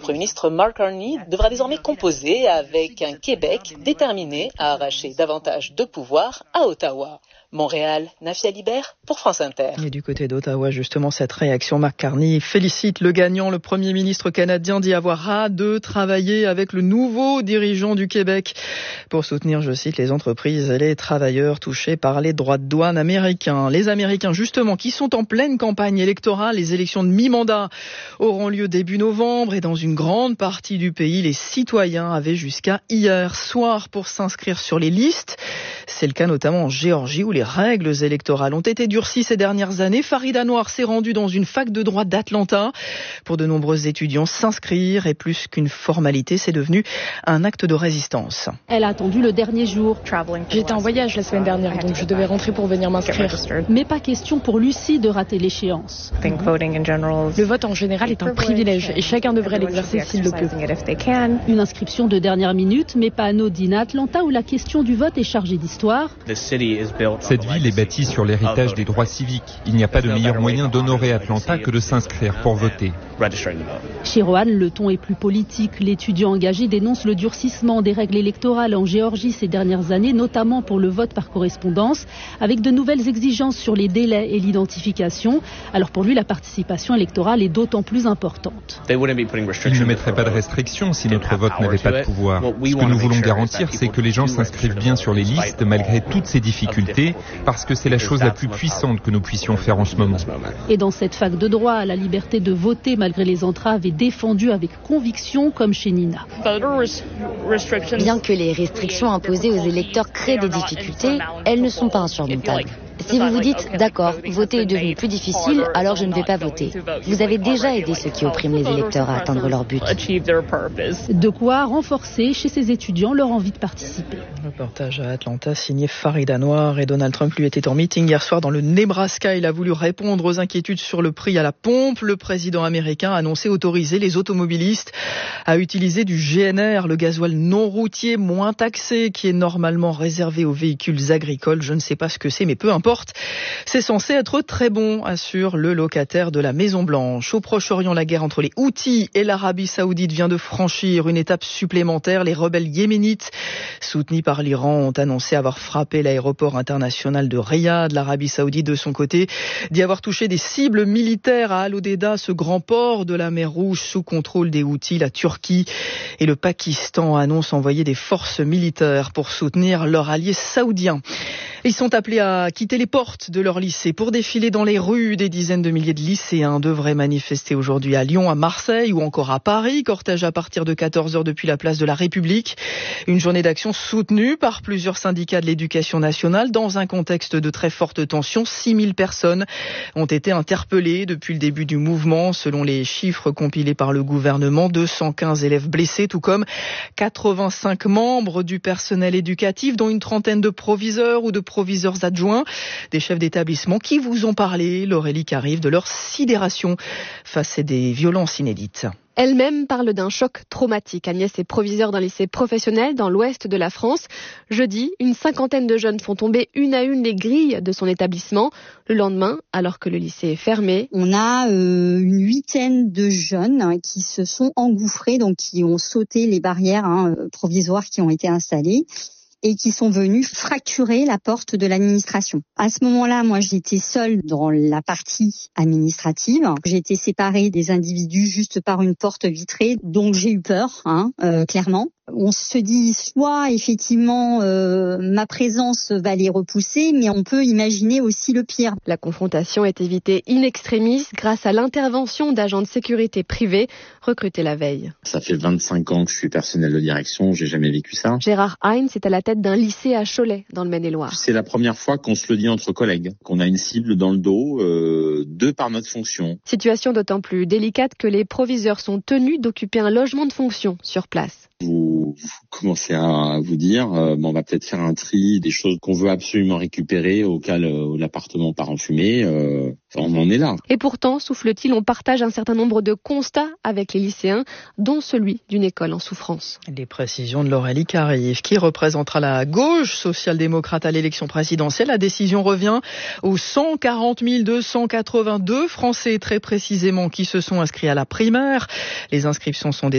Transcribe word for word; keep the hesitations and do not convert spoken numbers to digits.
Premier ministre Mark Carney devra désormais composer avec un Québec déterminé à arracher davantage de pouvoir à Ottawa. Montréal, Nafia Libert pour France Inter. Et du côté d'Ottawa, justement, cette réaction, Mark Carney félicite le gagnant. Le Premier ministre canadien dit avoir hâte de travailler avec le nouveau dirigeant du Québec pour soutenir, je cite, les entreprises et les travailleurs touchés par les droits de douane américains. Les Américains, justement, qui sont en pleine campagne électorale, les élections de mi-mandat auront lieu début novembre et dans une grande partie du pays, les citoyens avaient jusqu'à hier soir pour s'inscrire sur les listes. C'est le cas notamment en Géorgie où les règles électorales ont été durcies ces dernières années. Farid Anwar s'est rendu dans une fac de droit d'Atlanta. Pour de nombreux étudiants, s'inscrire est plus qu'une formalité, c'est devenu un acte de résistance. Elle a attendu le dernier jour. J'étais en voyage la semaine dernière, donc je devais rentrer pour venir m'inscrire. Mais pas question pour Lucie de rater l'échéance. Le vote en général est un privilège et chacun devrait l'exercer s'il le peut. Une inscription de dernière minute, mais pas anodine à Atlanta où la question du vote est chargée d'histoire. Cette ville est bâtie sur l'héritage des droits civiques. Il n'y a pas de meilleur moyen d'honorer Atlanta que de s'inscrire pour voter. Chez Rohan, le ton est plus politique. L'étudiant engagé dénonce le durcissement des règles électorales en Géorgie ces dernières années, notamment pour le vote par correspondance, avec de nouvelles exigences sur les délais et l'identification. Alors pour lui, la participation électorale est d'autant plus importante. Il ne mettrait pas de restrictions si notre vote n'avait pas de pouvoir. Ce que nous voulons garantir, c'est que les gens s'inscrivent bien sur les listes malgré toutes ces difficultés, parce que c'est la chose la plus puissante que nous puissions faire en ce moment. Et dans cette fac de droit, la liberté de voter malgré les entraves est défendue avec conviction, comme chez Nina. Bien que les restrictions imposées aux électeurs créent des difficultés, elles ne sont pas insurmontables. Si vous vous dites, d'accord, voter est devenu plus difficile, alors je ne vais pas voter. Vous avez déjà aidé ceux qui oppriment les électeurs à atteindre leur but. De quoi renforcer chez ces étudiants leur envie de participer. Reportage à Atlanta signé Farid Anwar et Donald Trump lui était en meeting hier soir dans le Nebraska. Il a voulu répondre aux inquiétudes sur le prix à la pompe. Le président américain a annoncé autoriser les automobilistes à utiliser du G N R, le gasoil non routier moins taxé qui est normalement réservé aux véhicules agricoles. Je ne sais pas ce que c'est, mais peu importe. C'est censé être très bon, assure le locataire de la Maison Blanche. Au Proche-Orient, la guerre entre les Houthis et l'Arabie Saoudite vient de franchir une étape supplémentaire. Les rebelles yéménites, soutenus par l'Iran, ont annoncé avoir frappé l'aéroport international de Riyad. L'Arabie Saoudite, de son côté, dit avoir touché des cibles militaires à Al-Hodeida, ce grand port de la mer Rouge sous contrôle des Houthis. La Turquie et le Pakistan annoncent envoyer des forces militaires pour soutenir leur allié saoudien. Ils sont appelés à quitter les portes de leur lycée pour défiler dans les rues. Des dizaines de milliers de lycéens devraient manifester aujourd'hui à Lyon, à Marseille ou encore à Paris. Cortège à partir de quatorze heures depuis la place de la République. Une journée d'action soutenue par plusieurs syndicats de l'éducation nationale dans un contexte de très forte tension. six mille personnes ont été interpellées depuis le début du mouvement. Selon les chiffres compilés par le gouvernement, deux cent quinze élèves blessés, tout comme quatre-vingt-cinq membres du personnel éducatif, dont une trentaine de proviseurs ou de proviseurs adjoints, des chefs d'établissement qui vous ont parlé, Laurélie Carive, de leur sidération face à des violences inédites. Elle-même parle d'un choc traumatique. Agnès est proviseure d'un lycée professionnel dans l'ouest de la France. Jeudi, une cinquantaine de jeunes font tomber une à une les grilles de son établissement. Le lendemain, alors que le lycée est fermé, on a euh, une huitaine de jeunes hein, qui se sont engouffrés, donc qui ont sauté les barrières hein, provisoires qui ont été installées et qui sont venus fracturer la porte de l'administration. À ce moment-là, moi, j'étais seule dans la partie administrative. J'ai été séparée des individus juste par une porte vitrée, donc j'ai eu peur, hein, euh, clairement. On se dit soit effectivement euh, ma présence va les repousser, mais on peut imaginer aussi le pire. La confrontation est évitée in extremis grâce à l'intervention d'agents de sécurité privés recrutés la veille. Ça fait vingt-cinq ans que je suis personnel de direction, j'ai jamais vécu ça. Gérard Heinz est à la tête d'un lycée à Cholet, dans le Maine-et-Loire. C'est la première fois qu'on se le dit entre collègues, qu'on a une cible dans le dos, euh, de par notre fonction. Situation d'autant plus délicate que les proviseurs sont tenus d'occuper un logement de fonction sur place. Vous, vous commencez à vous dire, euh, bon, on va peut-être faire un tri des choses qu'on veut absolument récupérer au cas où l'appartement part en fumée. Euh, enfin, on en est là. Et pourtant, souffle-t-il, on partage un certain nombre de constats avec les lycéens, dont celui d'une école en souffrance. Les précisions de Laurélie Carive, qui représentera la gauche social-démocrate à l'élection présidentielle. La décision revient aux cent quarante mille deux cent quatre-vingt-deux Français, très précisément, qui se sont inscrits à la primaire. Les inscriptions sont